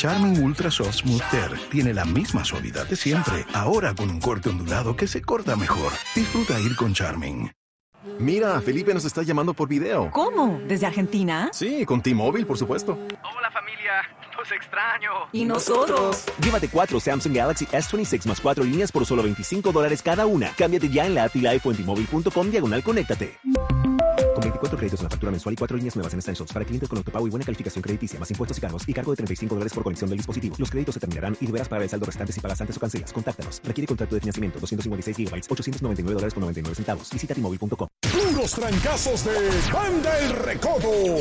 Charmin Ultra Soft Smooth Tear tiene la misma suavidad de siempre, ahora con un corte ondulado que se corta mejor. Disfruta ir con Charmin. Mira, Felipe nos está llamando por video. ¿Cómo? ¿Desde Argentina? Sí, con T-Mobile, por supuesto. Hola familia, los extraño. ¿Y nosotros? Llévate 4 Samsung Galaxy S26 más 4 líneas por solo $25 cada una. Cámbiate ya en la app y live o en T-Mobile.com/conéctate. Con 24 créditos en la factura mensual y 4 líneas nuevas en Essentials para clientes con autopago y buena calificación crediticia, más impuestos y cargos y cargo de $35 por conexión del dispositivo. Los créditos se terminarán y deberás pagar el saldo restante si pagas antes o cancelas. Contáctanos. Requiere contrato de financiamiento. 256 GB, $899.99. Visita T-Mobile.com. Puros trancazos de Banda El Recodo.